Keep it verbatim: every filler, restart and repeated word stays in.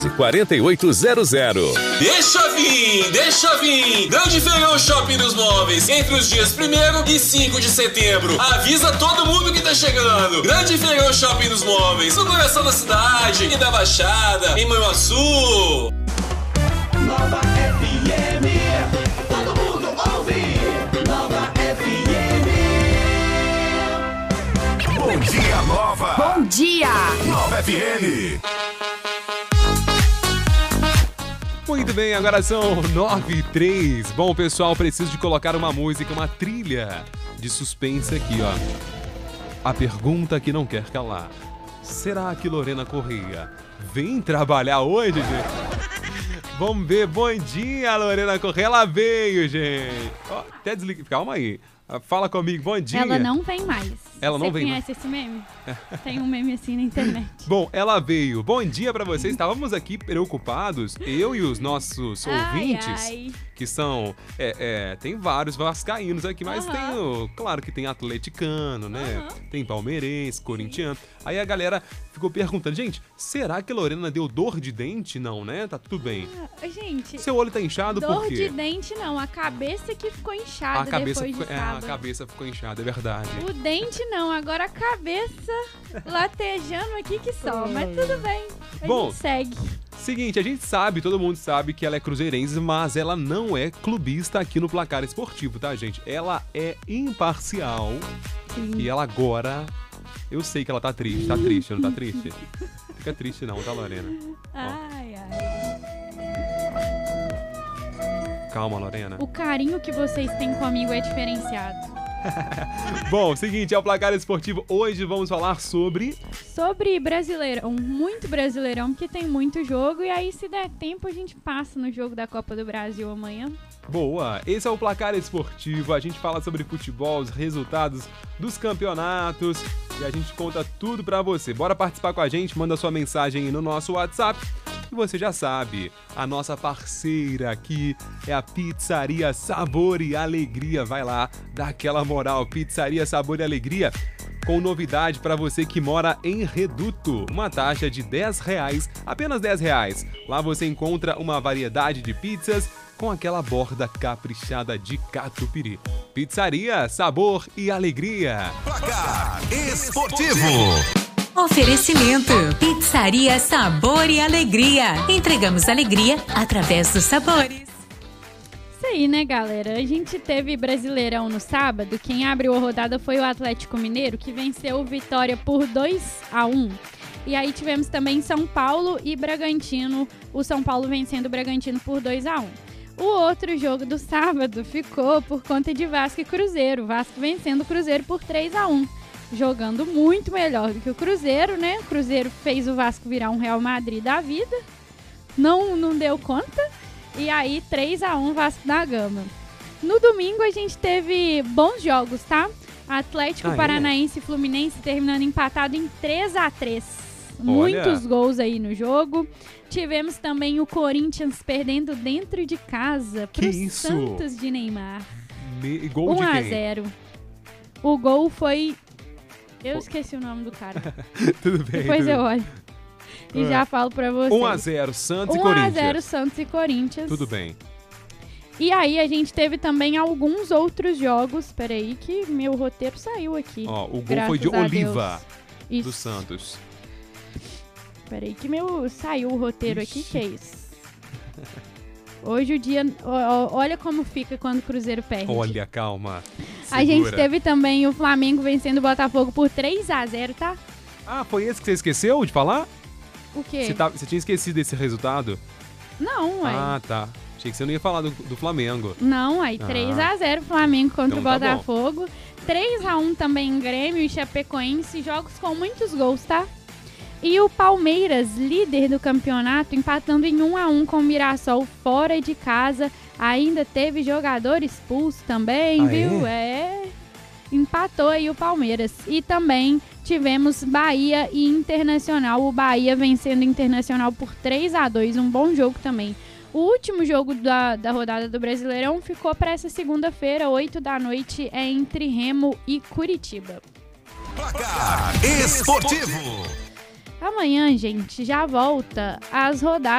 quarenta e oito zero zero. Deixa vir, deixa vir! Grande Feirão Shopping dos Móveis, entre os dias primeiro e cinco de setembro. Avisa todo mundo que tá chegando. Grande Feirão Shopping dos Móveis, no coração da cidade e da Baixada, em Manhuaçu. Nova F M, todo mundo ouve. Nova F M. Bom dia, Nova. Bom dia. Nova F M. Muito bem, agora são nove e três. Bom, pessoal, preciso de colocar uma música, uma trilha de suspense aqui, ó. A pergunta que não quer calar. Será que Lorena Correia vem trabalhar hoje, gente? Vamos ver. Bom dia, Lorena Correia. Ela veio, gente. Ó, até desliga. Calma aí. Fala comigo. Bom dia. Ela não vem mais. Ela não Você vem conhece esse meme? Tem um meme assim na internet. Bom, ela veio. Bom dia pra vocês. Estávamos aqui preocupados, eu e os nossos ouvintes, ai, ai. que são... É, é, tem vários vascaínos aqui, mas Uhum. tem, o, claro que tem atleticano, né? Uhum. Tem palmeirense, corintiano. Aí a galera ficou perguntando, gente, será que a Lorena deu dor de dente? Não, né? Tá tudo bem. Ah, gente, Seu olho tá inchado dor por quê? de dente não, a cabeça que ficou inchada A cabeça, depois ficou, de é, a sábado. cabeça ficou inchada, é verdade. O dente não, agora a cabeça latejando aqui que só, mas tudo bem, a Bom, gente segue. Seguinte, a gente sabe, todo mundo sabe que ela é cruzeirense, mas ela não é clubista aqui no Placar Esportivo, tá, gente? Ela é imparcial. Sim. E ela agora... Eu sei que ela tá triste, tá triste, não tá triste? Fica triste não, tá, Lorena? Ai, ai. Calma, Lorena. O carinho que vocês têm comigo é diferenciado. Bom, seguinte, é o Placar Esportivo. Hoje vamos falar sobre... Sobre Brasileirão, muito Brasileirão, porque tem muito jogo. E aí, se der tempo, a gente passa no jogo da Copa do Brasil amanhã. Boa, esse é o Placar Esportivo. A gente fala sobre futebol, os resultados dos campeonatos e a gente conta tudo pra você. Bora participar com a gente, manda sua mensagem aí no nosso WhatsApp. E você já sabe, a nossa parceira aqui é a Pizzaria Sabor e Alegria. Vai lá, dá aquela moral. Pizzaria Sabor e Alegria, com novidade para você que mora em Reduto. Uma taxa de dez reais, apenas dez reais. Lá você encontra uma variedade de pizzas com aquela borda caprichada de catupiry. Pizzaria Sabor e Alegria. Placar Esportivo. Oferecimento: Pizzaria Sabor e Alegria. Entregamos alegria através dos sabores. Isso aí, né, galera? A gente teve Brasileirão no sábado. Quem abriu a rodada foi o Atlético Mineiro, que venceu o Vitória por dois a um. E aí tivemos também São Paulo e Bragantino. O São Paulo vencendo o Bragantino por dois a um. O outro jogo do sábado ficou por conta de Vasco e Cruzeiro. Vasco vencendo o Cruzeiro por três a um. Jogando muito melhor do que o Cruzeiro, né? O Cruzeiro fez o Vasco virar um Real Madrid da vida. Não, não deu conta. E aí, três a um Vasco da Gama. No domingo, a gente teve bons jogos, tá? Atlético ah, Paranaense e Fluminense terminando empatado em três a três. Olha. Muitos gols aí no jogo. Tivemos também o Corinthians perdendo dentro de casa pro Que isso? Santos de Neymar. Me... Gol um de a quem? zero. O gol foi... Eu esqueci o nome do cara. Tudo bem. Depois tudo eu bem. olho. E É. já falo pra vocês. um a zero, Santos e um Corinthians. a zero, Santos e Corinthians. Tudo bem. E aí a gente teve também alguns outros jogos. Peraí que meu roteiro saiu aqui. Ó, o gol Graças foi de a Oliva, Deus. do Isso. Santos. Peraí que meu saiu o roteiro aqui, Ixi. que é isso? Hoje o dia... ó, ó, olha como fica quando o Cruzeiro perde. Olha, calma. A gente Segura. teve também o Flamengo vencendo o Botafogo por três a zero, tá? Ah, foi esse que você esqueceu de falar? O quê? Você, tá- você tinha esquecido desse resultado? Não, ué. Ah, tá. Achei que você não ia falar do, do Flamengo. Não, aí Ah. três a zero Flamengo contra Então o tá bom. Botafogo. três a um também Grêmio e Chapecoense, jogos com muitos gols, tá? E o Palmeiras, líder do campeonato, empatando em um a um com o Mirassol fora de casa. Ainda teve jogador expulso também, Ah, viu? É. Empatou aí o Palmeiras. E também tivemos Bahia e Internacional. O Bahia vencendo o Internacional por três a dois, um bom jogo também. O último jogo da, da rodada do Brasileirão ficou para essa segunda-feira, oito da noite, é entre Remo e Curitiba. Placar Esportivo. Amanhã, gente, já volta as rodadas